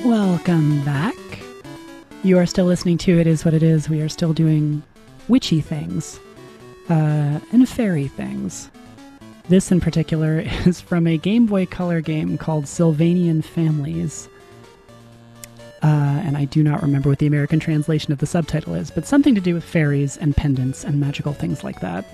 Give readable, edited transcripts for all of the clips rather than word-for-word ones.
Welcome back. You are still listening to It Is What It Is. We are still doing witchy things and fairy things. This in particular is from a Game Boy Color game called Sylvanian Families. And I do not remember what the American translation of the subtitle is, but something to do with fairies and pendants and magical things like that.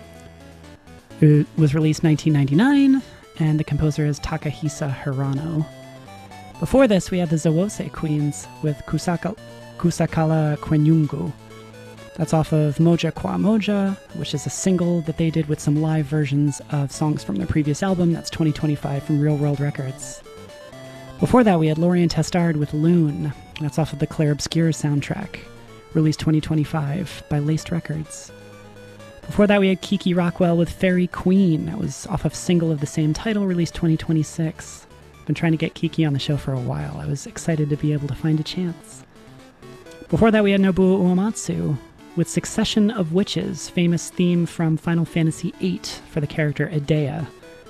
It was released 1999, and the composer is Takahisa Hirano. Before this, we had the Zawose Queens with Kusakala Kwenyungu. That's off of Moja Kwa Moja, which is a single that they did with some live versions of songs from their previous album. That's 2025 from Real World Records. Before that, we had Lorien Testard with Loon. That's off of the Claire Obscure soundtrack, released 2025 by Laced Records. Before that, we had Kiki Rockwell with Fairy Queen. That was off of single of the same title, released 2026. Been trying to get Kiki on the show for a while. I was excited to be able to find a chance. Before that, we had Nobuo Uematsu with Succession of Witches, famous theme from Final Fantasy VIII for the character Edea.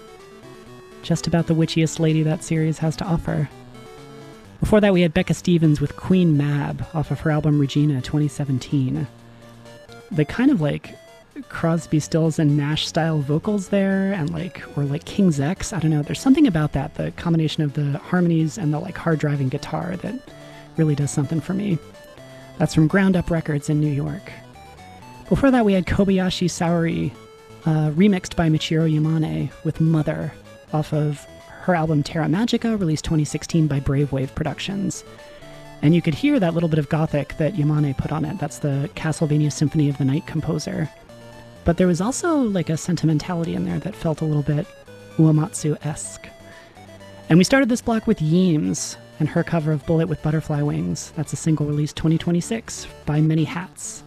Just about the witchiest lady that series has to offer. Before that, we had Becca Stevens with Queen Mab off of her album Regina 2017. The kind of like Crosby, Stills, and Nash style vocals there, and or King's X. I don't know. There's something about that, the combination of the harmonies and the hard driving guitar that really does something for me. That's from Ground Up Records in New York. Before that, we had Kobayashi Saori, remixed by Michiru Yamane with Mother off of her album Terra Magica, released 2016 by Brave Wave Productions. And you could hear that little bit of gothic that Yamane put on it. That's the Castlevania Symphony of the Night composer. But there was also a sentimentality in there that felt a little bit Uematsu-esque. And we started this block with Yeems and her cover of Bullet with Butterfly Wings. That's a single released 2026 by Many Hats.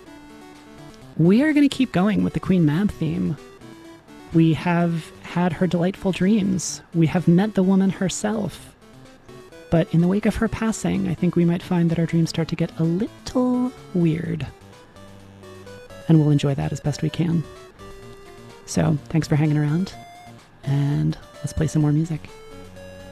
We are going to keep going with the Queen Mab theme. We have had her delightful dreams. We have met the woman herself. But in the wake of her passing, I think we might find that our dreams start to get a little weird. And we'll enjoy that as best we can. So, thanks for hanging around, and let's play some more music.